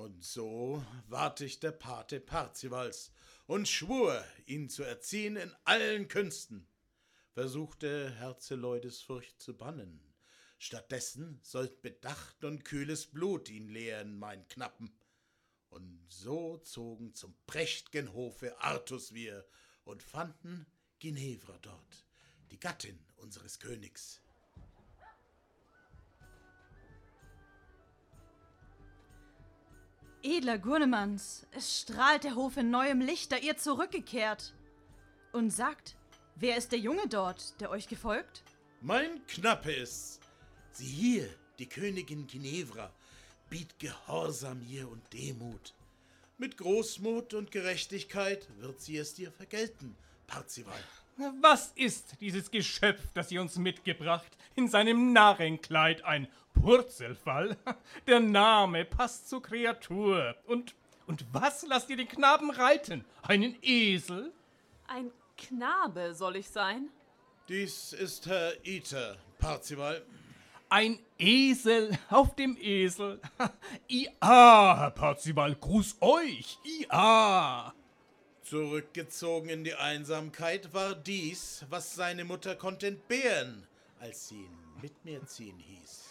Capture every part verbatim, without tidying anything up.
Und so ward ich der Pate Parzivals und schwur, ihn zu erziehen in allen Künsten. Versuchte Herzeleudes Furcht zu bannen. Stattdessen sollt Bedacht und kühles Blut ihn lehren, mein Knappen. Und so zogen zum prächt'gen Hofe Artus wir und fanden Ginevra dort, die Gattin unseres Königs. Edler Gurnemanz, es strahlt der Hof in neuem Licht, da ihr zurückgekehrt. Und sagt, wer ist der Junge dort, der euch gefolgt? Mein Knappe ist's. Sieh hier, die Königin Ginevra, biet Gehorsam ihr und Demut. Mit Großmut und Gerechtigkeit wird sie es dir vergelten, Parzival. Was ist dieses Geschöpf, das ihr uns mitgebracht? In seinem Narrenkleid ein Purzelfall? Der Name passt zur Kreatur. Und, und was lasst ihr den Knaben reiten? Einen Esel? Ein Knabe soll ich sein? Dies ist Herr Iter, Parzival. Ein Esel auf dem Esel. Ia, Herr Parzival, gruß euch. Ia. Zurückgezogen in die Einsamkeit war dies, was seine Mutter konnte entbehren, als sie ihn mit mir ziehen hieß.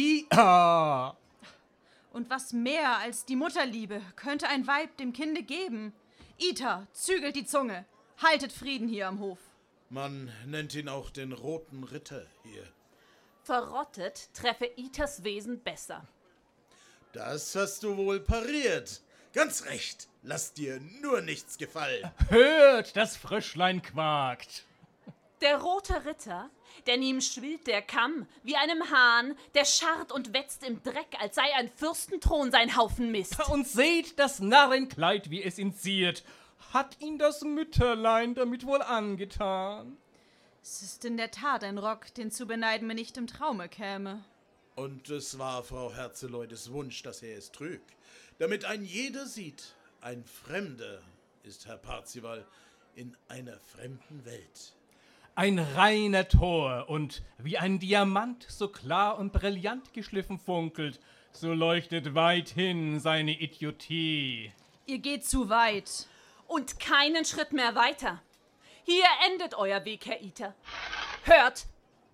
Ia. Und was mehr als die Mutterliebe könnte ein Weib dem Kinde geben? Iter, zügelt die Zunge, haltet Frieden hier am Hof. Man nennt ihn auch den Roten Ritter hier. Verrottet treffe Iters Wesen besser. Das hast du wohl pariert. Ganz recht, lass dir nur nichts gefallen. Hört, das Fröschlein quakt. Der rote Ritter, denn ihm schwillt der Kamm wie einem Hahn, der scharrt und wetzt im Dreck, als sei ein Fürstenthron sein Haufen Mist. Und seht das Narrenkleid, wie es ihn ziert. Hat ihn das Mütterlein damit wohl angetan? Es ist in der Tat ein Rock, den zu beneiden mir nicht im Traume käme. Und es war Frau Herzeleudes Wunsch, dass er es trüg, damit ein jeder sieht, ein Fremder ist Herr Parzival in einer fremden Welt. Ein reiner Tor und wie ein Diamant so klar und brillant geschliffen funkelt, so leuchtet weithin seine Idiotie. Ihr geht zu weit. Und keinen Schritt mehr weiter. Hier endet euer Weg, Herr Iter. Hört!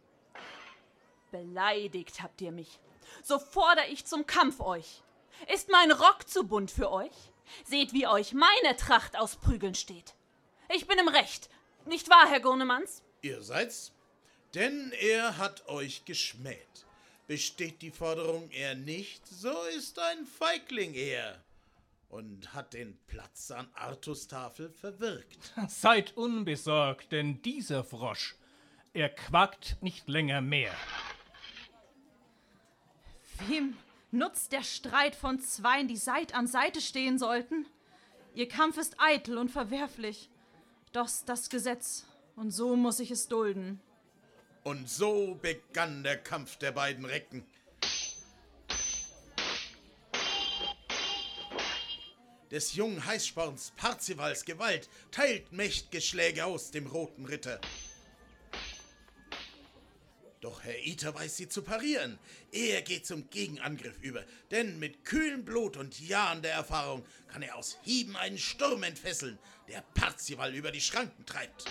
Beleidigt habt ihr mich. So fordere ich zum Kampf euch. Ist mein Rock zu bunt für euch? Seht, wie euch meine Tracht aus Prügeln steht. Ich bin im Recht, nicht wahr, Herr Gurnemanz? Ihr seid's? Denn er hat euch geschmäht. Besteht die Forderung er nicht, so ist ein Feigling er. Und hat den Platz an Artus Tafel verwirkt. Seid unbesorgt, denn dieser Frosch, er quakt nicht länger mehr. Wem nutzt der Streit von Zweien, die Seit an Seite stehen sollten? Ihr Kampf ist eitel und verwerflich. Doch das Gesetz, und so muss ich es dulden. Und so begann der Kampf der beiden Recken. Des jungen Heißsporns Parzivals Gewalt teilt mächt'ge Schläge aus dem Roten Ritter. Doch Herr Iter weiß sie zu parieren. Er geht zum Gegenangriff über, denn mit kühlem Blut und Jahren der Erfahrung kann er aus Hieben einen Sturm entfesseln, der Parzival über die Schranken treibt.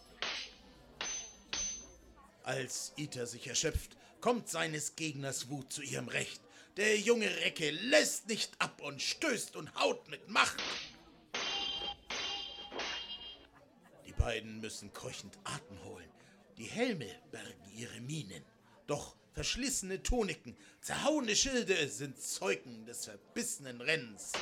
Als Iter sich erschöpft, kommt seines Gegners Wut zu ihrem Recht. Der junge Recke lässt nicht ab und stößt und haut mit Macht. Die beiden müssen keuchend Atem holen. Die Helme bergen ihre Mienen. Doch verschlissene Tuniken, zerhauene Schilde sind Zeugen des verbissenen Rennens.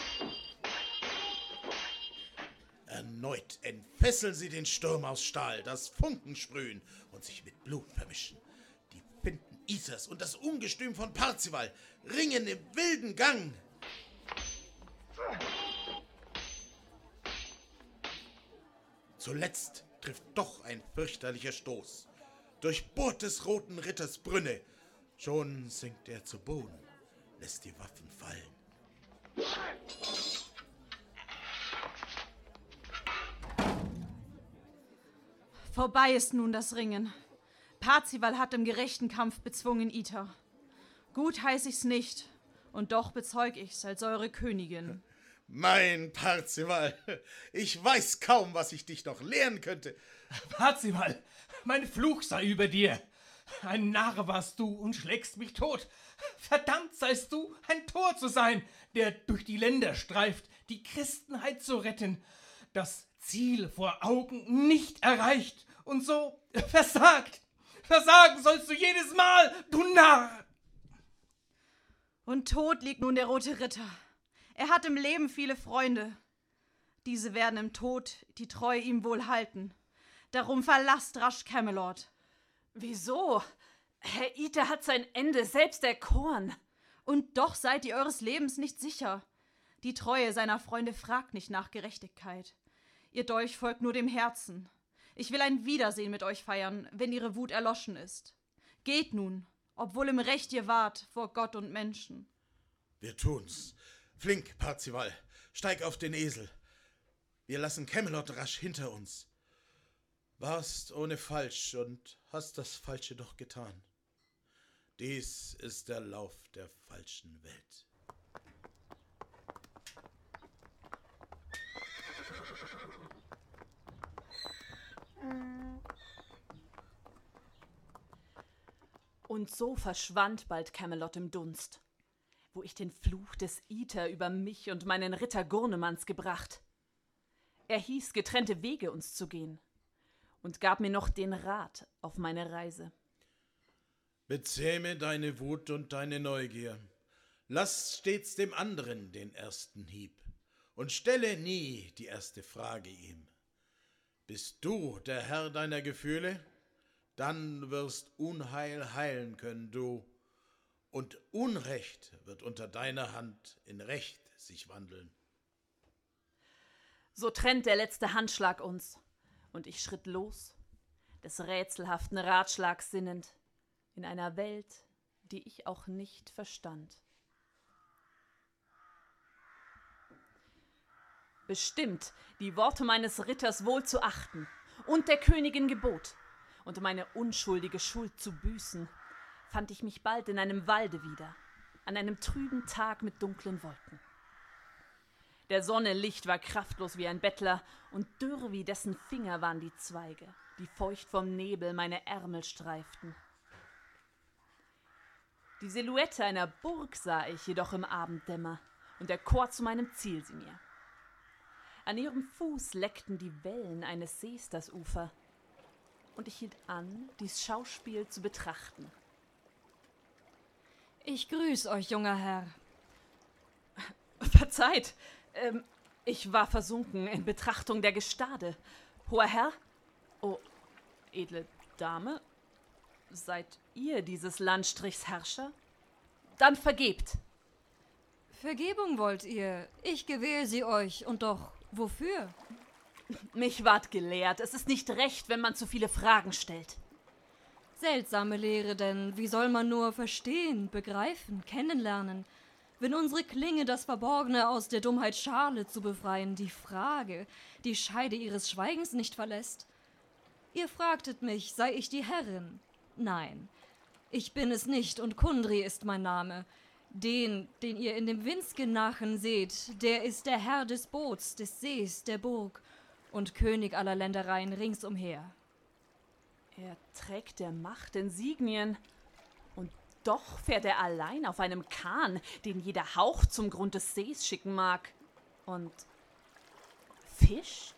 Erneut entfesseln sie den Sturm aus Stahl, das Funken sprühen und sich mit Blut vermischen. Die Finden Iters und das Ungestüm von Parzival ringen im wilden Gang. Zuletzt trifft doch ein fürchterlicher Stoß. Durchbohrt des Roten Ritters Brünne. Schon sinkt er zu Boden, lässt die Waffen fallen. Vorbei ist nun das Ringen. Parzival hat im gerechten Kampf bezwungen Iter. Gut heiß ich's nicht, Und doch bezeug ich's als eure Königin. Mein Parzival, ich weiß kaum, was ich dich noch lehren könnte. Parzival, mein Fluch sei über dir. Ein Narr warst du und schlägst mich tot. Verdammt seist du, ein Tor zu sein, der durch die Länder streift, die Christenheit zu retten, das Ziel vor Augen nicht erreicht und so versagt. Versagen sollst du jedes Mal, du Narr! Und tot liegt nun der rote Ritter. Er hat im Leben viele Freunde. Diese werden im Tod die Treue ihm wohl halten. Darum verlasst rasch Camelot. Wieso? Herr Iter hat sein Ende selbst erkoren. Und doch seid ihr eures Lebens nicht sicher. Die Treue seiner Freunde fragt nicht nach Gerechtigkeit. Ihr Dolch folgt nur dem Herzen. Ich will ein Wiedersehen mit euch feiern, wenn ihre Wut erloschen ist. Geht nun, obwohl im Recht ihr wart vor Gott und Menschen. Wir tun's. Flink, Parzival, steig auf den Esel. Wir lassen Camelot rasch hinter uns. Warst ohne Falsch und hast das Falsche doch getan. Dies ist der Lauf der falschen Welt. Und so verschwand bald Camelot im Dunst, wo ich den Fluch des Iter über mich und meinen Ritter Gurnemanns gebracht. Er hieß, getrennte Wege uns zu gehen und gab mir noch den Rat auf meine Reise. Bezähme deine Wut und deine Neugier. Lass stets dem anderen den ersten Hieb und stelle nie die erste Frage ihm. Bist du der Herr deiner Gefühle? Dann wirst Unheil heilen können du, und Unrecht wird unter deiner Hand in Recht sich wandeln. So trennt der letzte Handschlag uns, und ich schritt los, des rätselhaften Ratschlags sinnend, in einer Welt, die ich auch nicht verstand. Bestimmt, die Worte meines Ritters wohl zu achten und der Königin Gebot, und meine unschuldige Schuld zu büßen, fand ich mich bald in einem Walde wieder, an einem trüben Tag mit dunklen Wolken. Der Sonne Licht war kraftlos wie ein Bettler, und dürr wie dessen Finger waren die Zweige, die feucht vom Nebel meine Ärmel streiften. Die Silhouette einer Burg sah ich jedoch im Abenddämmer, und erkor zu meinem Ziel sie mir. An ihrem Fuß leckten die Wellen eines Sees das Ufer, und ich hielt an, dies Schauspiel zu betrachten. Ich grüß euch, junger Herr. Verzeiht, ähm, ich war versunken in Betrachtung der Gestade. Hoher Herr, oh, edle Dame, seid ihr dieses Landstrichs Herrscher? Dann vergebt. Vergebung wollt ihr? Ich gewähre sie euch, und doch wofür? Mich ward gelehrt, es ist nicht recht, wenn man zu viele Fragen stellt. Seltsame Lehre, denn wie soll man nur verstehen, begreifen, kennenlernen, wenn unsere Klinge das Verborgene aus der Dummheit Schale zu befreien, die Frage, die Scheide ihres Schweigens nicht verlässt? Ihr fragtet mich, sei ich die Herrin? Nein, ich bin es nicht, und Kundry ist mein Name. Den, den ihr in dem Windsgen-Nachen seht, der ist der Herr des Boots, des Sees, der Burg und König aller Ländereien ringsumher. Er trägt der Macht Insignien, und doch fährt er allein auf einem Kahn, den jeder Hauch zum Grund des Sees schicken mag. Und fischt?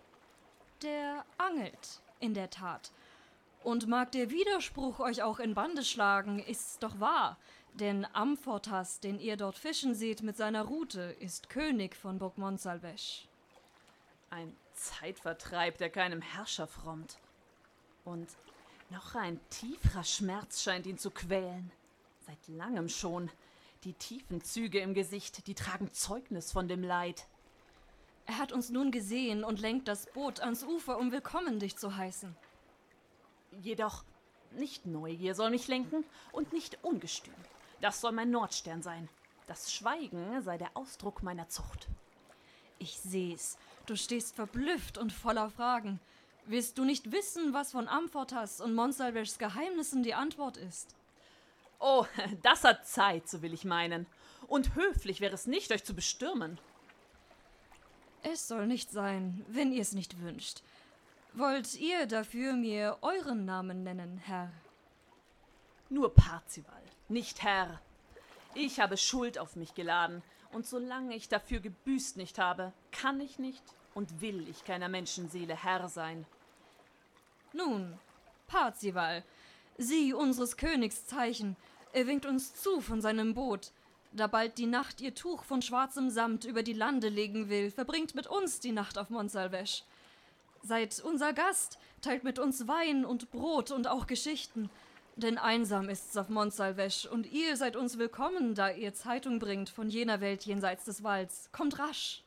Der angelt, in der Tat. Und mag der Widerspruch euch auch in Bande schlagen, ist's doch wahr, denn Amfortas, den ihr dort fischen seht mit seiner Rute, ist König von Burg Montsalvech. Ein Zeitvertreib, der keinem Herrscher frommt. Und noch ein tieferer Schmerz scheint ihn zu quälen. Seit langem schon. Die tiefen Züge im Gesicht, die tragen Zeugnis von dem Leid. Er hat uns nun gesehen und lenkt das Boot ans Ufer, um willkommen dich zu heißen. Jedoch nicht Neugier soll mich lenken und nicht Ungestüm. Das soll mein Nordstern sein. Das Schweigen sei der Ausdruck meiner Zucht. Ich seh's. Du stehst verblüfft und voller Fragen. Willst du nicht wissen, was von Amfortas und Montsalvechs Geheimnissen die Antwort ist? Oh, das hat Zeit, so will ich meinen. Und höflich wäre es nicht, euch zu bestürmen. Es soll nicht sein, wenn ihr es nicht wünscht. Wollt ihr dafür mir euren Namen nennen, Herr? Nur Parzival, nicht Herr. Ich habe Schuld auf mich geladen, und solange ich dafür gebüßt nicht habe, kann ich nicht und will ich keiner Menschenseele Herr sein. Nun, Parzival, sieh unseres Königs Zeichen. Er winkt uns zu von seinem Boot. Da bald die Nacht ihr Tuch von schwarzem Samt über die Lande legen will, verbringt mit uns die Nacht auf Montsalvash. Seid unser Gast, teilt mit uns Wein und Brot und auch Geschichten. Denn einsam ist's auf Montsalvash, und ihr seid uns willkommen, da ihr Zeitung bringt von jener Welt jenseits des Walds. Kommt rasch!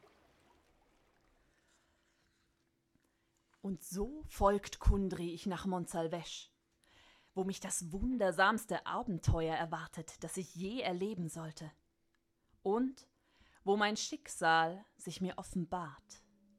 Und so folgt Kundry ich nach Montsalvash, wo mich das wundersamste Abenteuer erwartet, das ich je erleben sollte. Und wo mein Schicksal sich mir offenbart.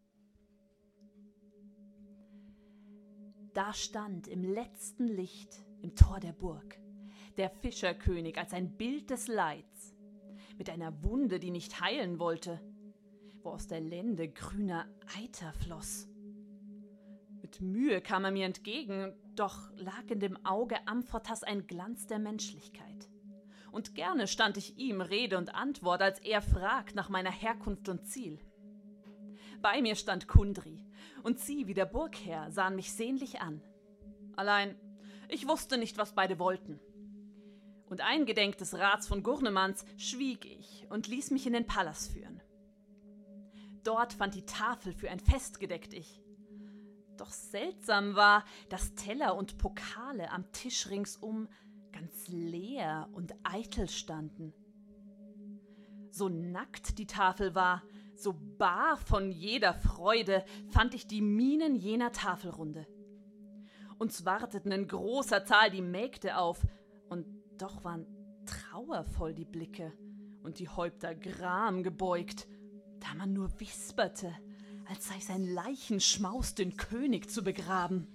Da stand im letzten Licht im Tor der Burg der Fischerkönig als ein Bild des Leids, mit einer Wunde, die nicht heilen wollte, wo aus der Lende grüner Eiter floss. Mit Mühe kam er mir entgegen, doch lag in dem Auge Amphotas ein Glanz der Menschlichkeit. Und gerne stand ich ihm Rede und Antwort, als er fragt nach meiner Herkunft und Ziel. Bei mir stand Kundry, und sie wie der Burgherr sahen mich sehnlich an. Allein, ich wusste nicht, was beide wollten. Und eingedenk des Rats von Gurnemanz schwieg ich und ließ mich in den Palast führen. Dort fand die Tafel für ein Fest gedeckt ich. Doch seltsam war, dass Teller und Pokale am Tisch ringsum ganz leer und eitel standen. So nackt die Tafel war, so bar von jeder Freude, fand ich die Mienen jener Tafelrunde. Uns warteten in großer Zahl die Mägde auf, und doch waren trauervoll die Blicke und die Häupter Gram gebeugt, da man nur wisperte, als sei sein Leichenschmaus, den König zu begraben.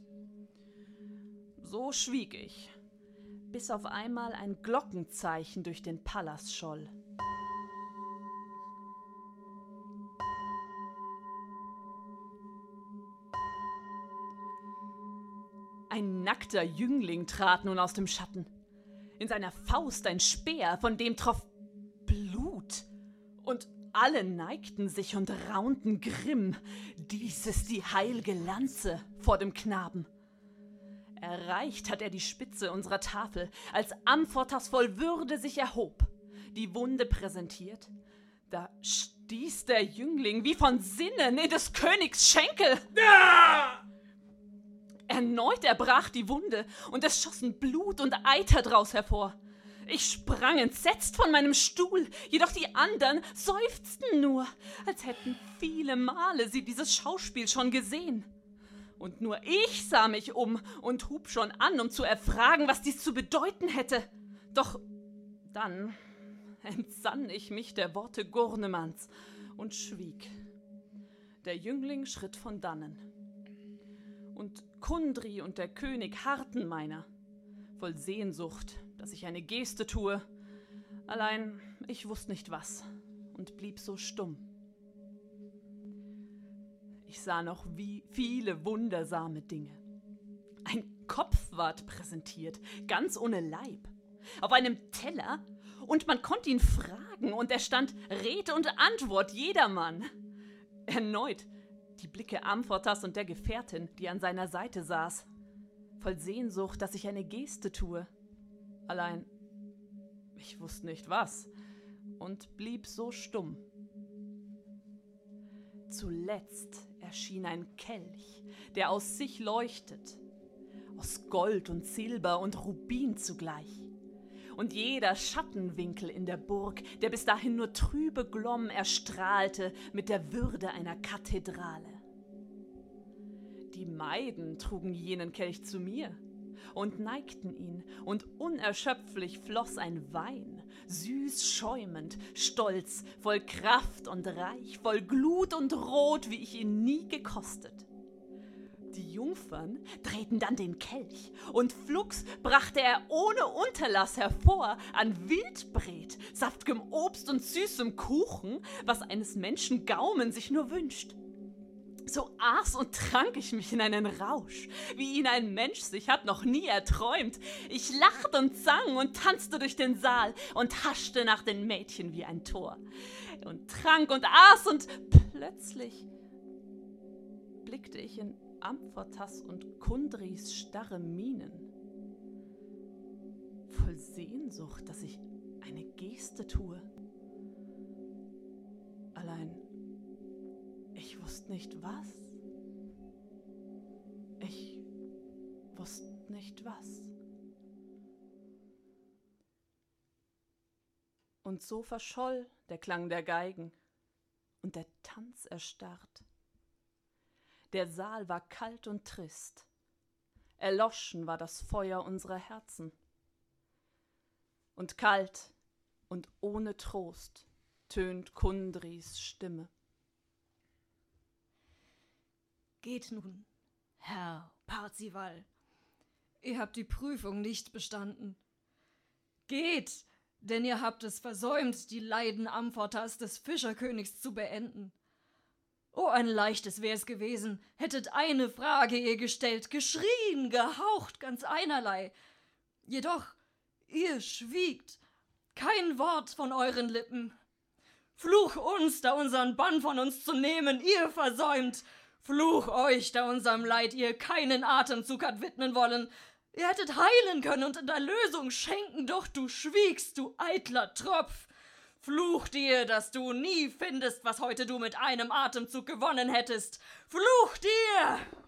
So schwieg ich, bis auf einmal ein Glockenzeichen durch den Palast scholl. Ein nackter Jüngling trat nun aus dem Schatten. In seiner Faust ein Speer, von dem troff Blut. Und alle neigten sich und raunten grimm. Dies ist die heilge Lanze vor dem Knaben. Erreicht hat er die Spitze unserer Tafel, als Amphotas voll Würde sich erhob, die Wunde präsentiert. Da stieß der Jüngling wie von Sinnen in des Königs Schenkel. Ah! Erneut erbrach die Wunde, und es schossen Blut und Eiter draus hervor. Ich sprang entsetzt von meinem Stuhl, jedoch die andern seufzten nur, als hätten viele Male sie dieses Schauspiel schon gesehen. Und nur ich sah mich um und hub schon an, um zu erfragen, was dies zu bedeuten hätte. Doch dann entsann ich mich der Worte Gurnemanz und schwieg. Der Jüngling schritt von dannen. Und Kundry und der König harrten meiner, voll Sehnsucht, dass ich eine Geste tue. Allein ich wusste nicht was und blieb so stumm. Ich sah noch wie viele wundersame Dinge. Ein Kopf ward präsentiert, ganz ohne Leib, auf einem Teller, und man konnte ihn fragen, und er stand Rede und Antwort jedermann. Erneut die Blicke Amphotas und der Gefährtin, die an seiner Seite saß, voll Sehnsucht, dass ich eine Geste tue. Allein, ich wusste nicht was und blieb so stumm. Zuletzt erschien ein Kelch, der aus sich leuchtet, aus Gold und Silber und Rubin zugleich. Und jeder Schattenwinkel in der Burg, der bis dahin nur trübe glomm, erstrahlte mit der Würde einer Kathedrale. Die Maiden trugen jenen Kelch zu mir und neigten ihn, und unerschöpflich floss ein Wein, süß schäumend, stolz, voll Kraft und reich, voll Glut und Rot, wie ich ihn nie gekostet. Die Jungfern drehten dann den Kelch, und flugs brachte er ohne Unterlass hervor an Wildbret, saft'gem Obst und süßem Kuchen, was eines Menschen Gaumen sich nur wünscht. So aß und trank ich mich in einen Rausch, wie ihn ein Mensch sich hat noch nie erträumt. Ich lachte und sang und tanzte durch den Saal und haschte nach den Mädchen wie ein Tor. Und trank und aß, und plötzlich blickte ich in Amphotas und Kundris starre Mienen. Voll Sehnsucht, dass ich eine Geste tue. Allein ich wusste nicht was. Ich wusste nicht was. Und so verscholl der Klang der Geigen und der Tanz erstarrt. Der Saal war kalt und trist. Erloschen war das Feuer unserer Herzen. Und kalt und ohne Trost tönt Kundris Stimme. Geht nun, Herr Parzival. Ihr habt die Prüfung nicht bestanden. Geht, denn ihr habt es versäumt, die Leiden Amphotas des Fischerkönigs zu beenden. Oh, ein leichtes wär's gewesen, hättet eine Frage ihr gestellt, geschrien, gehaucht, ganz einerlei. Jedoch, ihr schwiegt, kein Wort von euren Lippen. Fluch uns, da unseren Bann von uns zu nehmen, ihr versäumt. Fluch euch, da unserem Leid ihr keinen Atemzug hat widmen wollen. Ihr hättet heilen können und in der Lösung schenken, doch du schwiegst, du eitler Tropf. Fluch dir, dass du nie findest, was heute du mit einem Atemzug gewonnen hättest. Fluch dir!